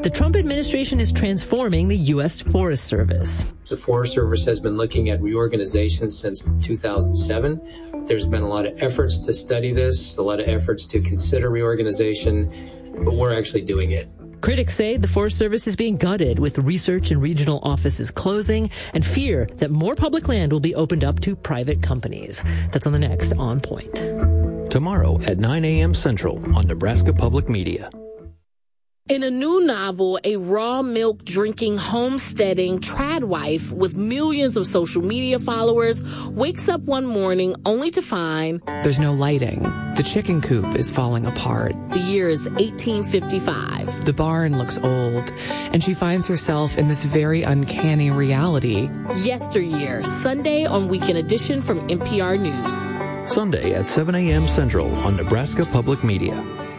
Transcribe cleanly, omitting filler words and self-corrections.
The Trump administration is transforming the U.S. Forest Service. The Forest Service has been looking at reorganization since 2007. There's been a lot of efforts to study this, a lot of efforts to consider reorganization, but we're actually doing it. Critics say the Forest Service is being gutted, with research and regional offices closing, and fear that more public land will be opened up to private companies. That's on the next On Point. Tomorrow at 9 a.m. Central on Nebraska Public Media. In a new novel, a raw milk drinking, homesteading trad wife with millions of social media followers wakes up one morning only to find there's no lighting. The chicken coop is falling apart. The year is 1855. The barn looks old, and she finds herself in this very uncanny reality. Yesteryear, Sunday on Weekend Edition from NPR News. Sunday at 7 a.m. Central on Nebraska Public Media.